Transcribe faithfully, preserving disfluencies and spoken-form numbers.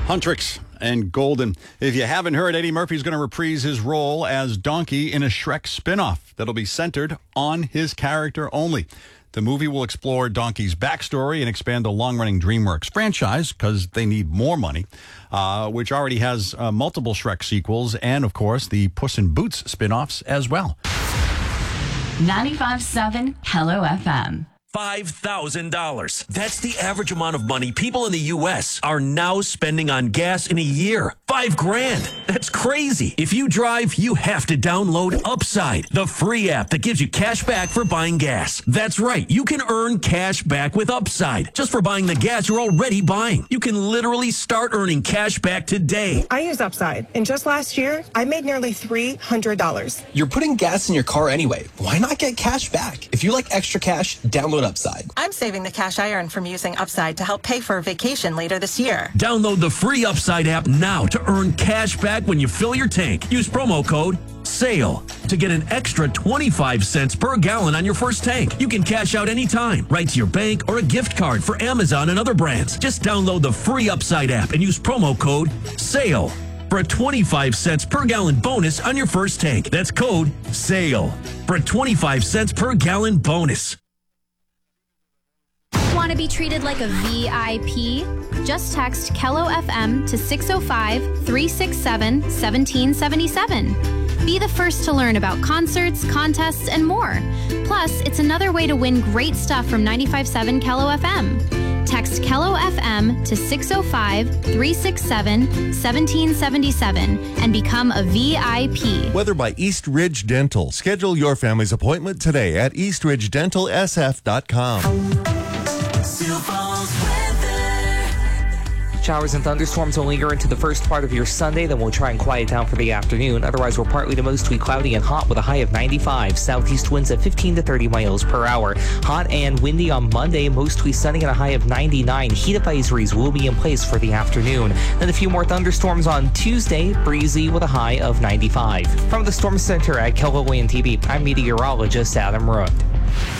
Huntrix and Golden. If you haven't heard, Eddie Murphy's going to reprise his role as Donkey in a Shrek spinoff that'll be centered on his character only. The movie will explore Donkey's backstory and expand the long-running DreamWorks franchise because they need more money, uh, which already has uh, multiple Shrek sequels and, of course, the Puss in Boots spinoffs as well. ninety-five point seven Hello F M. five thousand dollars. That's the average amount of money people in the U S are now spending on gas in a year. Five grand. That's crazy. If you drive, you have to download Upside, the free app that gives you cash back for buying gas. That's right. You can earn cash back with Upside just for buying the gas you're already buying. You can literally start earning cash back today. I use Upside, and just last year, I made nearly three hundred dollars. You're putting gas in your car anyway. Why not get cash back? If you like extra cash, download Upside. I'm saving the cash I earn from using Upside to help pay for a vacation later this year. Download the free Upside app now to earn cash back when you fill your tank. Use promo code SALE to get an extra twenty-five cents per gallon on your first tank. You can cash out anytime, right to your bank or a gift card for Amazon and other brands. Just download the free Upside app and use promo code SALE for a twenty-five cents per gallon bonus on your first tank. That's code SALE for a twenty-five cents per gallon bonus. Want to be treated like a V I P? Just text Kello F M to six oh five, three six seven, one seven seven seven. Be the first to learn about concerts, contests, and more. Plus, it's another way to win great stuff from ninety-five point seven Kello F M. Text Kello F M to six oh five, three six seven, one seven seven seven and become a V I P. Weather by East Ridge Dental. Schedule your family's appointment today at east ridge dental s f dot com. Showers and thunderstorms will linger into the first part of your Sunday, then we'll try and quiet down for the afternoon. Otherwise, we're partly to mostly cloudy and hot with a high of ninety-five. Southeast winds at fifteen to thirty miles per hour. Hot and windy on Monday, mostly sunny and a high of ninety-nine. Heat advisories will be in place for the afternoon. Then a few more thunderstorms on Tuesday, breezy with a high of ninety-five. From the Storm Center at Kello A and T V, I'm meteorologist Adam Root.